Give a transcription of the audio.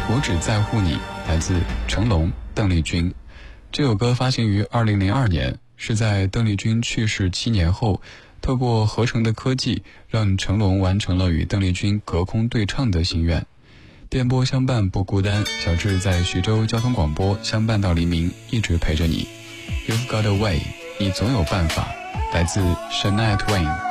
我只在乎你，来自成龙、邓丽君。这首歌发行于2002年，是在邓丽君去世7年后，透过合成的科技，让成龙完成了与邓丽君隔空对唱的心愿。电波相伴不孤单，小志在徐州交通广播相伴到黎明，一直陪着你。You've got a way， 你总有办法，来自 Shania Twain。